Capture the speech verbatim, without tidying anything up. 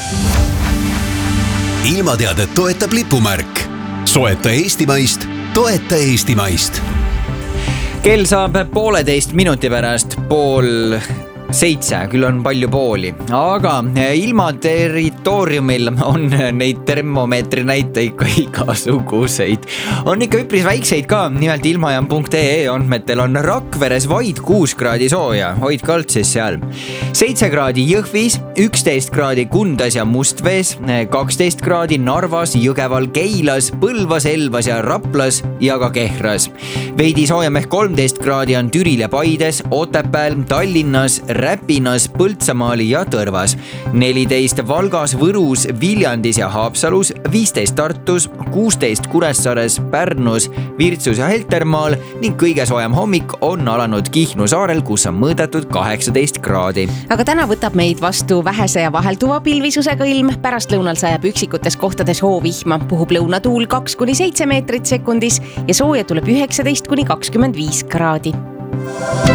ilmateadet toetab lipumärk. Soeta eestimaist, toeta eestimaist. Kell saab pooleteist minuti pärast pool seitse, küll on palju pooli, aga ilma territooriumil on neid termomeetri näite ikka igasuguseid. On ikka üpris väikseid ka, nimelt ilmajaam punkt ee andmetel on Rakveres vaid kuus kraadi sooja, hoidke alt siis seal. seitse kraadi Jõhvis, üksteist kraadi Kundas ja Mustvees, kaksteist kraadi Narvas, Jõgeval, Keilas, Põlvas, Elvas ja Raplas ja ka Kehras. Veidi soojem ehk kolmteist kraadi on Türil ja Paides, Otepääl, Tallinnas, Räpinas, Põltsamaal ja Tõrvas. neliteist Valgas, Võrus, Viljandis ja Haapsalus, viisteist Tartus, kuusteist Kuressaares, Pärnus, Virtsus ja Heltermaal ning kõige soojem hommik on alanud Kihnu saarel, kus on mõõdetud kaheksateist kraadi. Aga täna võtab meid vastu vähese ja vahelduva pilvisusega ilm, pärast lõunal sajab üksikutes kohtades hoovihma, puhub lõunatuul kaks kuni seitse meetrit sekundis ja sooja tuleb üheksateist kuni kakskümmend viis kraadi.